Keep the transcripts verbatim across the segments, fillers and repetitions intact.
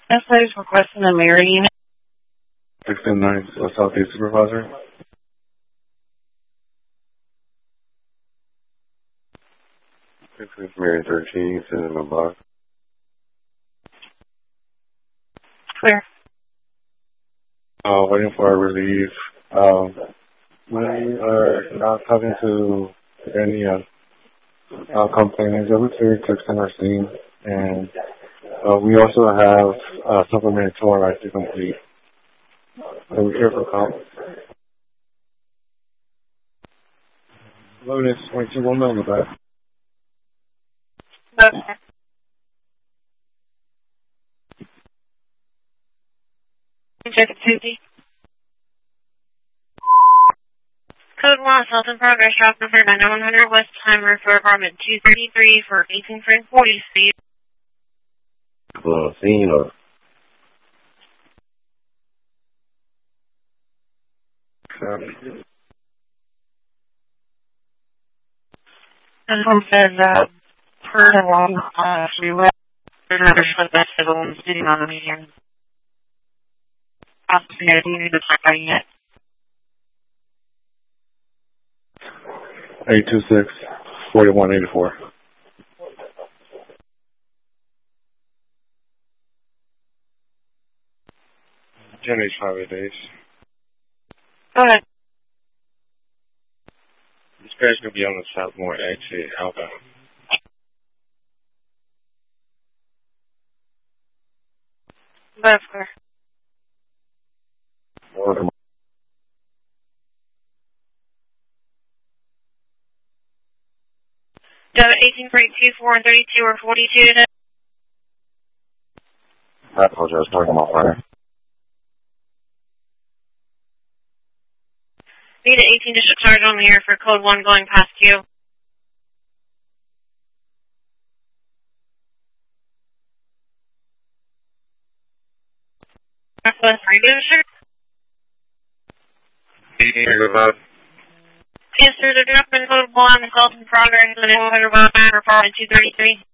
Yes, I was requesting a mirror unit. sixteen nine, uh, Southeast Supervisor. This is Mary thirteen, sending my box. Clear. Uh, waiting for a relief. Um, we are now talking to any uh, uh, complainants. Every three texting our scene, and uh, we also have uh, supplementary tour rights to complete. So we're here for call. Lotus, twenty-two, one million back. Okay. Check it, Susie. Code one, Assault in Progress, shop number nine one hundred West Timer for apartment two thirty-three for eighteen Frank forty Street. Well, scene or? This one says, uh, per along, uh, freeway. There's another slip that's the one sitting on the median. I'll see if you need to check out yet. eight two six, four one eight four. Generate five eight days. Go ahead. This guy's going to be on the Southmore exit outbound. That's clear. Welcome. Do eighteen Frank two four and thirty-two or forty-two today? I apologize, talking about fire. Need an eighteen district sergeant on the air for code one going past you. That's the three district? Here, about. Yes, sir, they're dropping code one, assault in progress, and one hundred West Timer for apartment two thirty-three.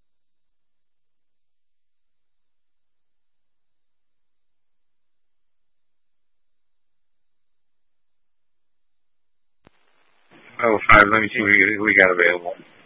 Oh, five, let me see what we, we got available.